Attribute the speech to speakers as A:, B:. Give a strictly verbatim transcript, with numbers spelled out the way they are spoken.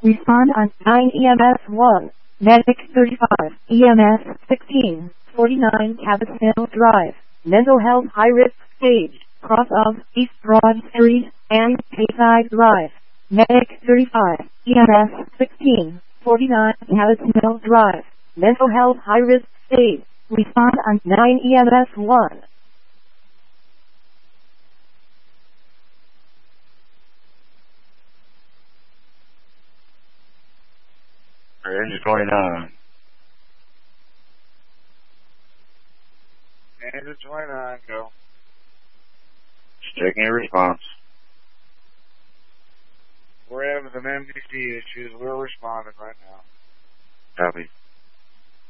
A: Respond on nine E M S one. Medic thirty-five. E M S sixteen. forty-nine Cabot Hill Drive. Mental health high risk stage. Cross of East Broad Street and Bayside Drive. Medic thirty-five. E M S sixteen. forty-nine Cabot Hill Drive. Mental health high risk stage. Respond on nine E M S one.
B: Range twenty-nine.
C: Range twenty-nine, go.
B: Just taking a response.
C: We're having some M D C issues. We're responding right now.
B: Copy.